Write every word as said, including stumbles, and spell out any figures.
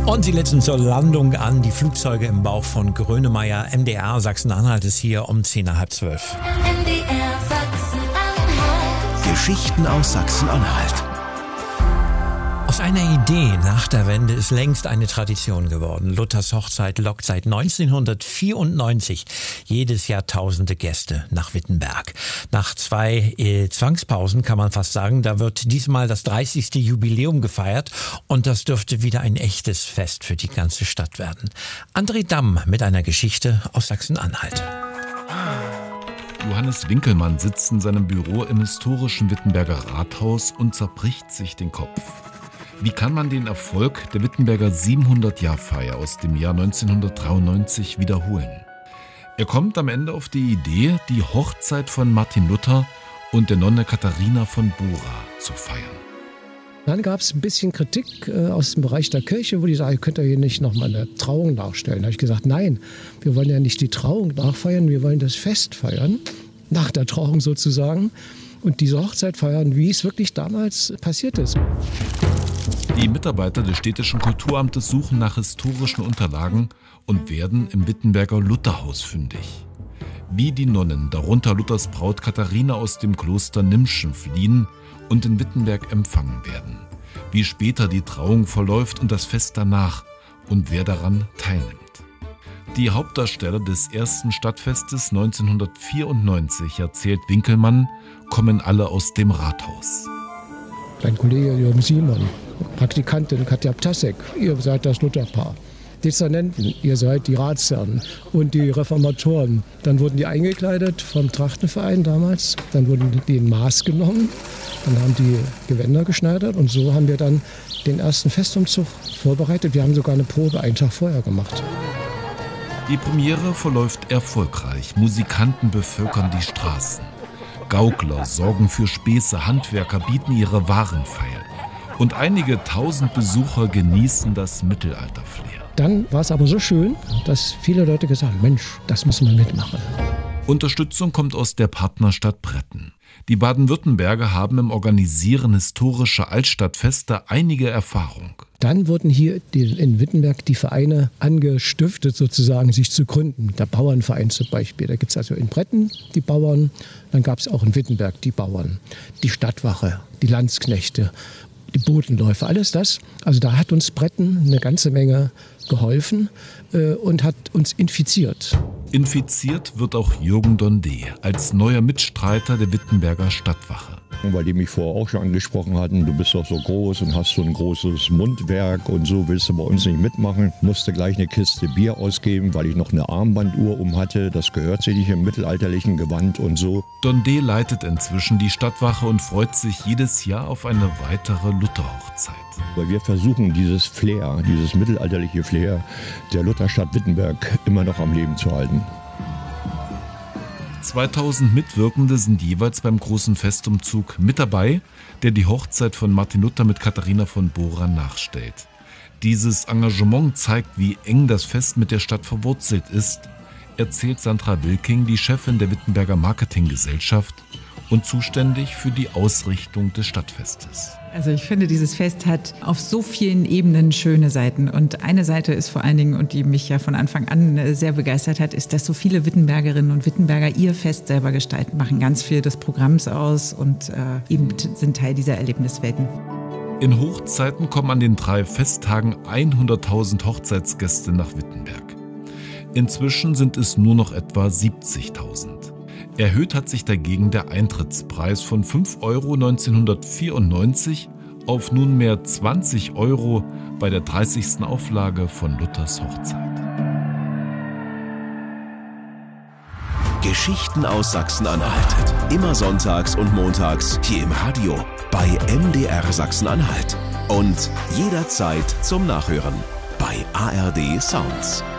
Und sie letzten zur Landung an. Die Flugzeuge im Bauch von Grönemeyer. M D R Sachsen-Anhalt ist hier um zehn nach halb zwölf. M D R Sachsen-Anhalt. Geschichten aus Sachsen-Anhalt. Aus einer Idee nach der Wende ist längst eine Tradition geworden. Luthers Hochzeit lockt seit neunzehnhundertvierundneunzig jedes Jahr tausende Gäste nach Wittenberg. Nach zwei äh, Zwangspausen kann man fast sagen, da wird diesmal das dreißigste Jubiläum gefeiert und das dürfte wieder ein echtes Fest für die ganze Stadt werden. André Damm mit einer Geschichte aus Sachsen-Anhalt. Johannes Winkelmann sitzt in seinem Büro im historischen Wittenberger Rathaus und zerbricht sich den Kopf. Wie kann man den Erfolg der Wittenberger siebenhundert-Jahr-Feier aus dem Jahr neunzehnhundertdreiundneunzig wiederholen? Er kommt am Ende auf die Idee, die Hochzeit von Martin Luther und der Nonne Katharina von Bora zu feiern. Dann gab es ein bisschen Kritik äh, aus dem Bereich der Kirche, wo die sagen, könnt ihr hier nicht nochmal eine Trauung nachstellen? Da habe ich gesagt, nein, wir wollen ja nicht die Trauung nachfeiern, wir wollen das Fest feiern, nach der Trauung sozusagen, und diese Hochzeit feiern, wie es wirklich damals passiert ist. Die Mitarbeiter des städtischen Kulturamtes suchen nach historischen Unterlagen und werden im Wittenberger Lutherhaus fündig. Wie die Nonnen, darunter Luthers Braut Katharina aus dem Kloster Nimschen, fliehen und in Wittenberg empfangen werden. Wie später die Trauung verläuft und das Fest danach und wer daran teilnimmt. Die Hauptdarsteller des ersten Stadtfestes neunzehnhundertvierundneunzig, erzählt Winkelmann, kommen alle aus dem Rathaus. Dein Kollege Jürgen Simon, Praktikantin Katja Ptasek, ihr seid das Lutherpaar. Dezernenten, ihr seid die Ratsherren und die Reformatoren. Dann wurden die eingekleidet vom Trachtenverein damals, dann wurden die in Maß genommen, dann haben die Gewänder geschneidert und so haben wir dann den ersten Festumzug vorbereitet. Wir haben sogar eine Probe einen Tag vorher gemacht. Die Premiere verläuft erfolgreich. Musikanten bevölkern die Straßen. Gaukler sorgen für Späße, Handwerker bieten ihre Waren feil. Und einige tausend Besucher genießen das Mittelalter-Flair. Dann war es aber so schön, dass viele Leute gesagt haben, Mensch, das müssen wir mitmachen. Unterstützung kommt aus der Partnerstadt Bretten. Die Baden-Württemberger haben im Organisieren historischer Altstadtfeste einige Erfahrung. Dann wurden hier in Wittenberg die Vereine angestiftet, sozusagen sich zu gründen. Der Bauernverein zum Beispiel. Da gibt es also in Bretten die Bauern, dann gab es auch in Wittenberg die Bauern, die Stadtwache, die Landsknechte, die Botenläufer, alles das. Also da hat uns Bretten eine ganze Menge geholfen äh, und hat uns infiziert. Infiziert wird auch Jürgen Dondé als neuer Mitstreiter der Wittenberger Stadtwache. Weil die mich vorher auch schon angesprochen hatten, du bist doch so groß und hast so ein großes Mundwerk und so, willst du bei uns nicht mitmachen. Musste gleich eine Kiste Bier ausgeben, weil ich noch eine Armbanduhr um hatte. Das gehört sich nicht im mittelalterlichen Gewand und so. Dondé leitet inzwischen die Stadtwache und freut sich jedes Jahr auf eine weitere Lutherhochzeit. Weil wir versuchen, dieses Flair, dieses mittelalterliche Flair der Lutherstadt Wittenberg immer noch am Leben zu halten. zweitausend Mitwirkende sind jeweils beim großen Festumzug mit dabei, der die Hochzeit von Martin Luther mit Katharina von Bora nachstellt. Dieses Engagement zeigt, wie eng das Fest mit der Stadt verwurzelt ist, erzählt Sandra Wilking, die Chefin der Wittenberger Marketinggesellschaft und zuständig für die Ausrichtung des Stadtfestes. Also ich finde, dieses Fest hat auf so vielen Ebenen schöne Seiten. Und eine Seite ist vor allen Dingen, und die mich ja von Anfang an sehr begeistert hat, ist, dass so viele Wittenbergerinnen und Wittenberger ihr Fest selber gestalten, machen ganz viel des Programms aus und äh, eben sind Teil dieser Erlebniswelten. In Hochzeiten kommen an den drei Festtagen hunderttausend Hochzeitsgäste nach Wittenberg. Inzwischen sind es nur noch etwa siebzigtausend. Erhöht hat sich dagegen der Eintrittspreis von fünf Euro neunzehnhundertvierundneunzig auf nunmehr zwanzig Euro bei der dreißigsten Auflage von Luthers Hochzeit. Geschichten aus Sachsen-Anhalt. Immer sonntags und montags hier im Radio bei M D R Sachsen-Anhalt. Und jederzeit zum Nachhören bei A R D Sounds.